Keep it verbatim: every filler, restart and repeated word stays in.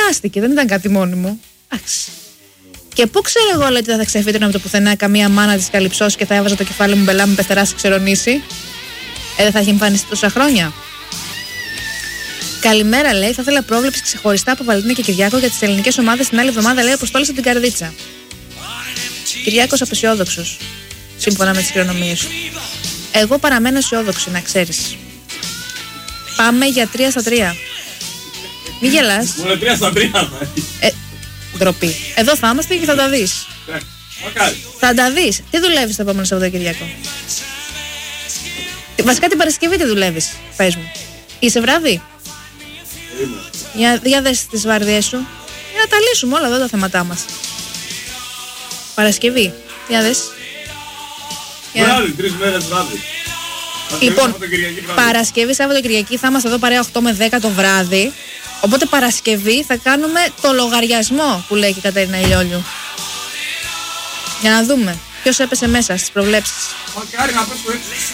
Ετοιμάστηκε, δεν ήταν κάτι μόνιμο. Εντάξει. Και πού ξέρω εγώ λέει, ότι θα ξεφύτρωνε από το πουθενά καμία μάνα τη καλυψώσει και θα έβαζα το κεφάλι μου μπελά μου πεθερά σε ξερονήσει. Ε, δεν θα έχει εμφανιστεί τόσα χρόνια. Καλημέρα, λέει. Θα ήθελα πρόβλεψη ξεχωριστά από Βαλεντίνα και Κυριάκο για τις ελληνικές ομάδες την άλλη εβδομάδα, λέει, Αποστόλης από την Καρδίτσα. Κυριάκος απεσιόδοξος, σύμφωνα με τις κληρονομίες σου. Εγώ παραμένω αισιόδοξη, να ξέρεις. Πάμε για τρία στα τρία. Μη γελάς. Μόνο τρία στα τρία. Ε, ντροπή. Εδώ θα είμαστε και θα τα δεις. Θα τα δεις. Τι δουλεύεις το επόμενο Σαββατοκύριακο? Βασικά την Παρασκευή τι δουλεύεις? Πες μου. Είσαι βράδυ? Για, για δες τις βάρδιές σου. Για να τα λύσουμε όλα εδώ τα θέματά μας. Παρασκευή. Για δες. Βράδυ, τρεις μέρες βράδυ. Λοιπόν, Παρασκευή, Σάββατο, Κυριακή θα είμαστε εδώ παρέα οκτώ με δέκα το βράδυ. Οπότε Παρασκευή θα κάνουμε το λογαριασμό που λέει και η Κατερίνα Ηλιόλιου. Για να δούμε ποιος έπεσε μέσα στις προβλέψεις. Μακάρι να πέσω έξω.